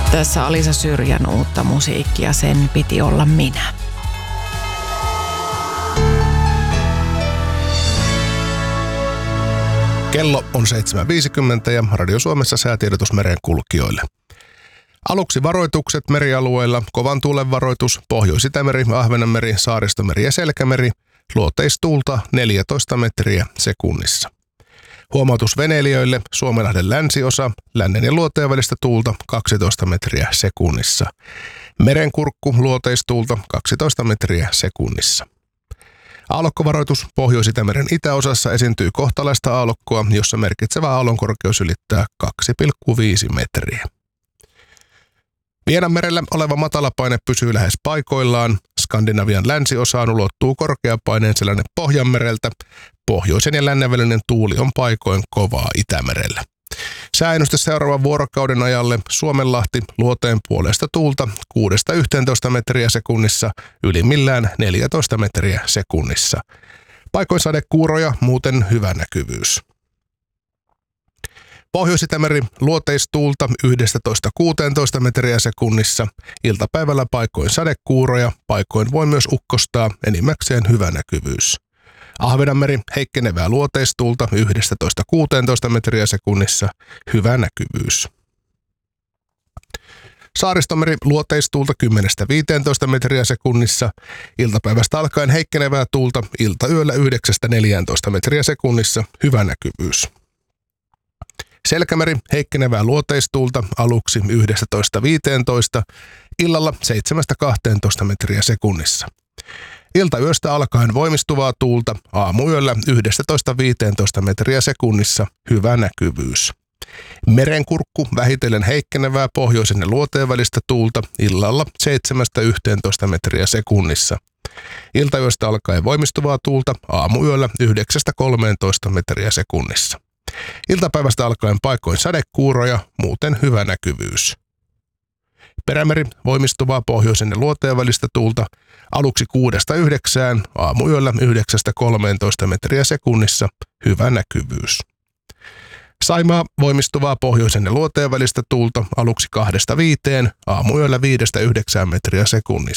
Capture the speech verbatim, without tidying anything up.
Tässä Alisa Syrjän uutta musiikkia, Sen piti olla minä. Kello on seitsemän viisikymmentä ja Radio Suomessa säätiedotus merenkulkijoille. Aluksi varoitukset merialueilla: kovan tuulen varoitus, Pohjois-Itämeri, Ahvenanmeri, Saaristomeri ja Selkämeri, luoteistuulta neljätoista metriä sekunnissa. Huomautus veneilijöille: Suomenlahden länsiosa, lännen ja luoteen välistä tuulta kaksitoista metriä sekunnissa. Merenkurkku, luoteistuulta kaksitoista metriä sekunnissa. Aallokkovaroitus: Pohjois-Itämeren itäosassa esiintyy kohtalaista aallokkoa, jossa merkitsevä aallonkorkeus ylittää kaksi pilkku viisi metriä. Vienanmerellä oleva matalapaine pysyy lähes paikoillaan. Skandinavian länsiosaan ulottuu korkeapaineen selänne Pohjanmereltä. Pohjoisen ja lännen välinen tuuli on paikoin kovaa Itämerellä. Sääennuste seuraavan vuorokauden ajalle: Suomenlahti, luoteen puolesta tuulta kuudesta yhteentoista metriä sekunnissa, ylimmillään neljätoista metriä sekunnissa. Paikoin sadekuuroja, muuten hyvä näkyvyys. Pohjois-Itämeri, luoteistuulta yksitoista kuusitoista metriä sekunnissa, iltapäivällä paikoin sadekuuroja, paikoin voi myös ukkostaa, enimmäkseen hyvä näkyvyys. Ahvenanmeri, heikkenevää luoteistuulta yksitoista kuusitoista metriä sekunnissa, hyvä näkyvyys. Saaristomeri, luoteistuulta kymmenestä viiteentoista metriä sekunnissa, iltapäivästä alkaen heikkenevää tuulta, iltayöllä yhdeksästä neljääntoista metriä sekunnissa, hyvä näkyvyys. Selkämeri, heikkenevää luoteistuulta aluksi yksitoista viiteentoista, illalla seitsemästä kahteentoista metriä sekunnissa. Iltayöstä alkaen voimistuvaa tuulta, aamuyöllä yksitoista viiteentoista metriä sekunnissa, hyvä näkyvyys. Merenkurkku, vähitellen heikkenevää pohjoisen ja luoteen välistä tuulta, illalla seitsemästä yhteentoista metriä sekunnissa. Iltayöstä alkaen voimistuvaa tuulta, aamuyöllä yhdeksästä kolmeentoista metriä sekunnissa. Iltapäivästä alkaen paikoin sadekuuroja, muuten hyvä näkyvyys. Perämeri, voimistuvaa pohjoisen ja luoteen välistä tuulta, aluksi kuudesta yhdeksään, aamuyöllä yhdeksästä kolmeentoista metriä sekunnissa, hyvä näkyvyys. Saimaa, voimistuvaa pohjoisen ja luoteen välistä tuulta, aluksi kahdesta viiteen, aamuyöllä viidestä yhdeksään metriä sekunnissa.